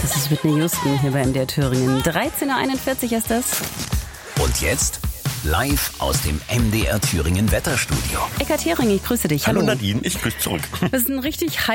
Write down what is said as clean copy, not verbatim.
Das ist Whitney Houston hier bei MDR Thüringen. 13.41 Uhr ist das. Und jetzt live aus dem MDR Thüringen Wetterstudio. Eckart Hering, ich grüße dich. Hallo Nadine, ich grüße zurück. Das ist ein richtig